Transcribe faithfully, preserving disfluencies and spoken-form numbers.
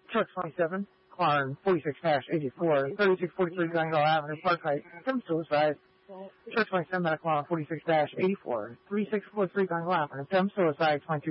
Truck twenty-seven, Clarn forty-six eighty-four, thirty-six forty-three Glendale Avenue, Park Heights, attempted suicide. Truck twenty-seven, Clarn forty-six eighty-four, thirty-six forty-three Glendale Avenue, attempted suicide, twenty-two